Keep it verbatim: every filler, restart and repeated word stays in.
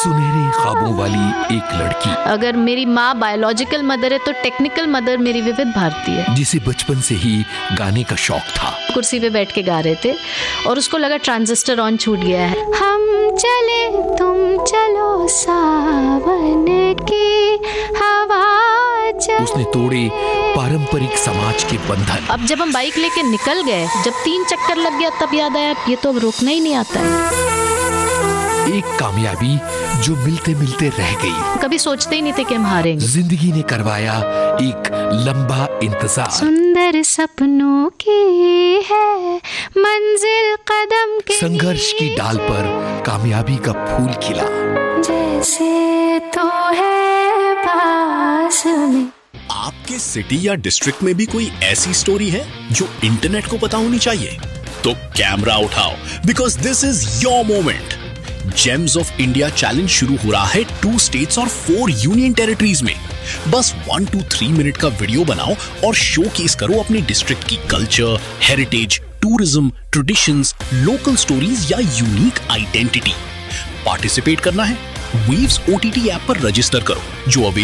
सुनहरे ख्वाबों वाली एक लड़की। अगर मेरी माँ बायोलॉजिकल मदर है तो टेक्निकल मदर मेरी विविध भारती है, जिसे बचपन से ही गाने का शौक था। कुर्सी पे बैठ के गा रहे थे और उसको लगा ट्रांजिस्टर ऑन छूट गया है। हम चले तुम चलो सावन की हवा चले। उसने तोड़े पारंपरिक समाज के बंधन। अब जब हम बाइक लेके निकल गए, जब तीन चक्कर लग गया तब याद आया ये तो अब रोकना ही नहीं आता है। एक कामयाबी जो मिलते मिलते रह गई। कभी सोचते ही नहीं थे कि हम हारेंगे। जिंदगी ने करवाया एक लंबा इंतजार। सुंदर सपनों की है मंजिल कदम के। संघर्ष की डाल पर कामयाबी का फूल खिला। जैसे तो है पास में। आपके सिटी या डिस्ट्रिक्ट में भी कोई ऐसी स्टोरी है जो इंटरनेट को पता होनी चाहिए? तो कैमरा उठाओ, because this is your moment. James of India challenge शुरू हो रहा है टू स्टेट्स और फोर यूनियन टेरिटरीज में। बस वन टू थ्री मिनट का वीडियो बनाओ और शोकेस करो अपने डिस्ट्रिक्ट की culture, heritage, tourism, traditions, local stories या यूनिक आइडेंटिटी। पार्टिसिपेट करना है? वीव्स ओटीटी ऐप पर रजिस्टर करो, जो अभी